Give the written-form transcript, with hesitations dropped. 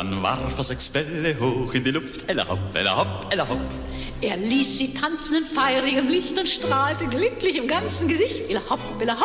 Dann warf er 6 Bälle hoch in die Luft, ella hopp, ella hopp, ella hopp. Er ließ sie tanzen in feurigem Licht und strahlte glücklich im ganzen Gesicht. Ella hopp, ella hopp.